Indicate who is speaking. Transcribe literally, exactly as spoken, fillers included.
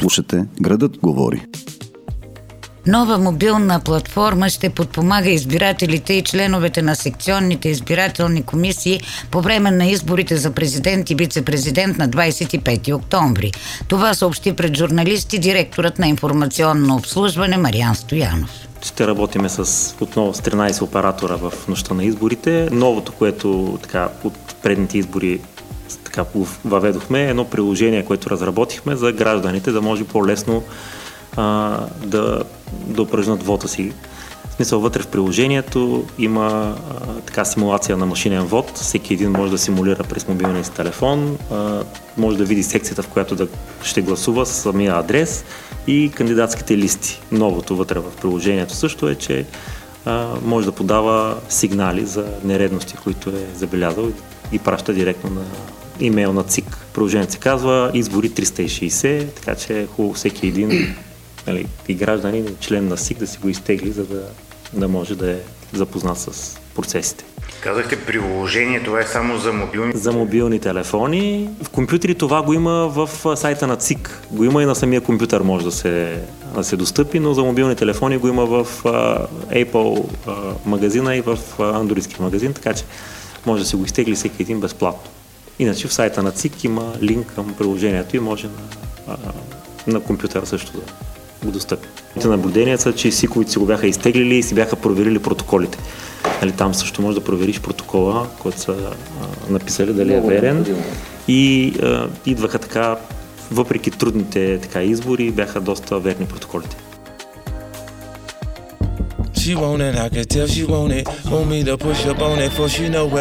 Speaker 1: Слушате Градът говори.
Speaker 2: Нова мобилна платформа ще подпомага избирателите и членовете на секционните избирателни комисии по време на изборите за президент и вице-президент на двадесет и пети октомври. Това съобщи пред журналисти директорът на информационно обслужване Мариан Стоянов.
Speaker 3: Ще работиме с отново с тринадесет оператора в нощта на изборите. Новото, което така, от предните избори така, въведохме, е едно приложение, което разработихме за гражданите, да може по-лесно а, да, да упражнат вота си. В смисъл, вътре в приложението има а, така симулация на машинен вод. Всеки един може да симулира през мобилния си телефон, а, може да види секцията, в която да ще гласува с самия адрес и кандидатските листи. Новото вътре в приложението също е, че а, може да подава сигнали за нередности, които е забелязал и, и праща директно на имейл на ЦИК. Приложението се казва Избори триста и шейсет, така че е хубаво всеки един, нали, и гражданин, и член на СИК да си го изтегли, за да, да може да е запознат с процесите.
Speaker 4: Казахте приложение, това е само за мобилни...
Speaker 3: За мобилни телефони. В компютри това го има в сайта на ЦИК. Го има и на самия компютър може да се, да се достъпи, но за мобилни телефони го има в uh, Apple uh, магазина и в uh, Androidски магазин, така че може да се го изтегли всеки един безплатно. Иначе в сайта на ЦИК има линк към приложението и може на, на компютъра също да го достъпи. Наблюдения са, че СИКовите си го бяха изтеглили и си бяха проверили протоколите. Нали, там също можеш да провериш протокола, който са а, написали дали е верен. И а, идваха така, въпреки трудните така, избори, бяха доста верни протоколите. She want it, I can tell she want it. Want me to push up on it, for she know